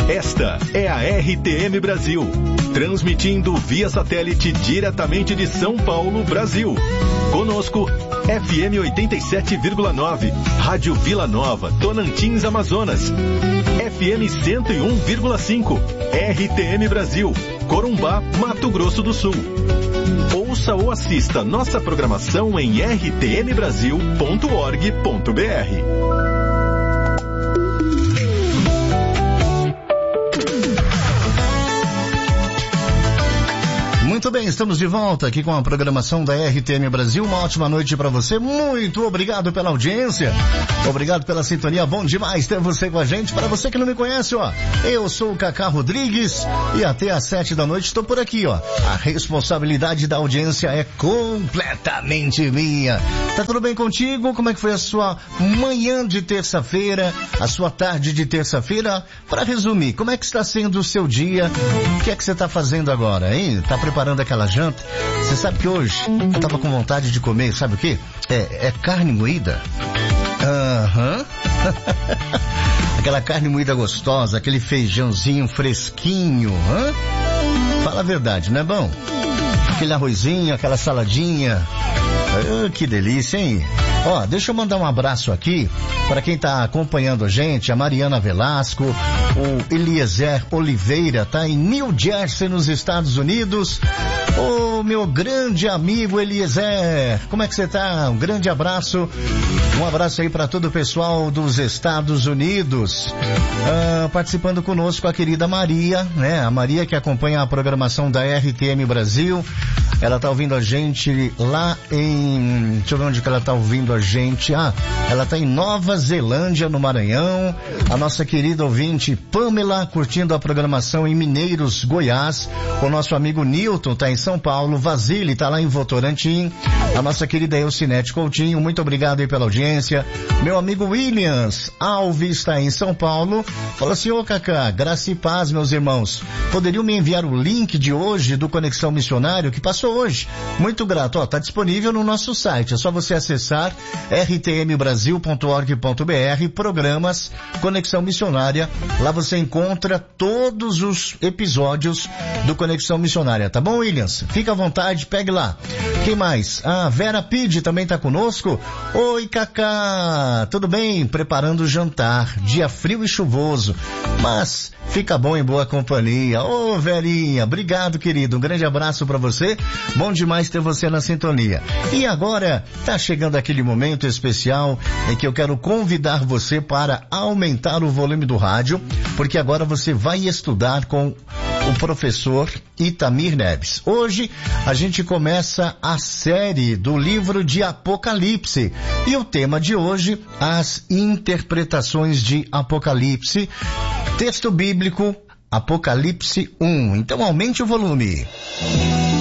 Esta é a RTM Brasil, transmitindo via satélite diretamente de São Paulo, Brasil. Conosco, FM 87,9, Rádio Vila Nova, Tonantins, Amazonas. FM 101,5, RTM Brasil, Corumbá, Mato Grosso do Sul. Ouça ou assista nossa programação em rtmbrasil.org.br. Muito bem, estamos de volta aqui com a programação da RTM Brasil. Uma ótima noite para você. Muito obrigado pela audiência. Obrigado pela sintonia. Bom demais ter você com a gente. Para você que não me conhece, ó, eu sou o Cacá Rodrigues e até às 7 da noite estou por aqui, ó. A responsabilidade da audiência é completamente minha. Tá tudo bem contigo? Como é que foi a sua manhã de terça-feira? A sua tarde de terça-feira? Para resumir, como é que está sendo o seu dia? O que é que você está fazendo agora, hein? Tá preparando aquela janta? Você sabe que hoje eu tava com vontade de comer, sabe o quê? É carne moída. Aham. Aquela carne moída gostosa, aquele feijãozinho fresquinho, hã? Fala a verdade, não é bom? Aquele arrozinho, aquela saladinha. Que delícia, hein? Ó, deixa eu mandar um abraço aqui para quem tá acompanhando a gente, a Mariana Velasco, o Eliezer Oliveira, tá em New Jersey, nos Estados Unidos. Ô, meu grande amigo Eliezer, como é que você tá? Um grande abraço. Um abraço aí para todo o pessoal dos Estados Unidos. Participando conosco a querida Maria, né? A Maria que acompanha a programação da RTM Brasil. Ela tá ouvindo a gente lá em... Deixa eu ver onde que ela tá ouvindo a gente. Ela tá em Nova Zelândia, no Maranhão. A nossa querida ouvinte Pamela, curtindo a programação em Mineiros, Goiás. O nosso amigo Newton tá em São Paulo. Vasile tá lá em Votorantim. A nossa querida Elcinete Coutinho, muito obrigado aí pela audiência. Meu amigo Williams Alves está em São Paulo. Fala assim, ô Cacá, graça e paz, meus irmãos. Poderiam me enviar o link de hoje do Conexão Missionário que passou hoje? Muito grato. Ó, tá disponível no nosso site. É só você acessar rtmbrasil.org.br, programas Conexão Missionária. Lá você encontra todos os episódios do Conexão Missionária, tá bom, Williams? Fica à vontade, pegue lá. Quem mais? A Vera Pide também tá conosco. Oi, Cacá, tudo bem? Preparando o jantar. Dia frio e chuvoso, mas fica bom em boa companhia. Ô, Verinha, obrigado, querido. Um grande abraço pra você. Bom demais ter você na sintonia. E agora, tá chegando aquele momento especial em que eu quero convidar você para aumentar o volume do rádio, porque agora você vai estudar com o professor Itamir Neves. Hoje a gente começa a série do livro de Apocalipse e o tema de hoje, as interpretações de Apocalipse, texto bíblico Apocalipse 1. Então aumente o volume.